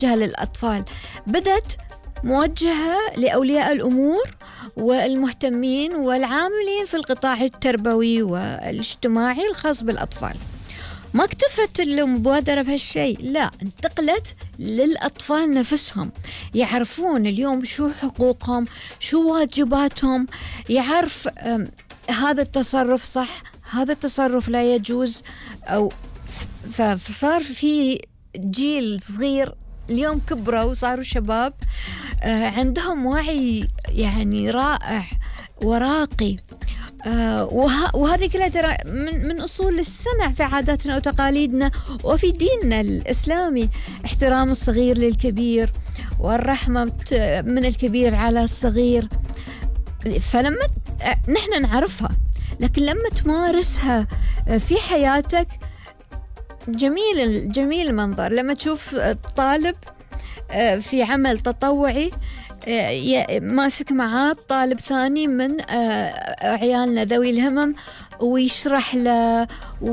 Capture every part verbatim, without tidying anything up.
موجهة للأطفال، بدت موجهة لأولياء الأمور والمهتمين والعاملين في القطاع التربوي والاجتماعي الخاص بالأطفال. ما اكتفت المبادرة بهالشيء، لا، انتقلت للأطفال نفسهم، يعرفون اليوم شو حقوقهم، شو واجباتهم، يعرف هذا التصرف صح، هذا التصرف لا يجوز. أو فصار في جيل صغير اليوم كبروا وصاروا شباب عندهم وعي يعني رائع وراقي. آه وه- وهذه كلها ترى من, من أصول السمع في عاداتنا وتقاليدنا وفي ديننا الإسلامي، احترام الصغير للكبير والرحمة من الكبير على الصغير. فلما نحن نعرفها، لكن لما تمارسها في حياتك جميل جميل المنظر. لما تشوف طالب في عمل تطوعي ماسك معاه طالب ثاني من عيالنا ذوي الهمم ويشرح له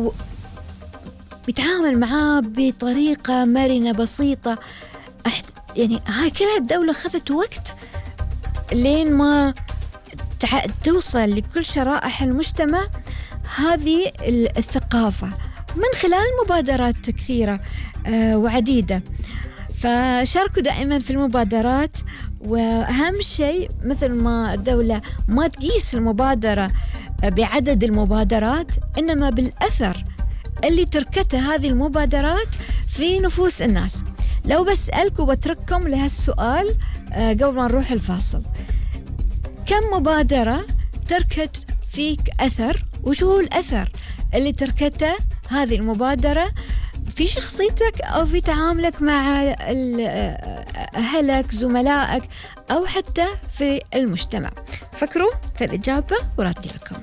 ويتعامل معاه بطريقة مرنة بسيطة، يعني هاي كلها الدولة خذت وقت لين ما توصل لكل شرائح المجتمع هذه الثقافة من خلال مبادرات كثيرة وعديدة. فشاركوا دائما في المبادرات، وأهم شيء مثل ما الدولة ما تقيس المبادرة بعدد المبادرات، إنما بالأثر اللي تركته هذه المبادرات في نفوس الناس. لو بسألكم وبترككم لهالسؤال قبل ما نروح الفاصل، كم مبادرة تركت فيك أثر، وشو هو الأثر اللي تركته هذه المبادرة في شخصيتك أو في تعاملك مع أهلك، زملائك، أو حتى في المجتمع؟ فكروا في الإجابة ورد لكم.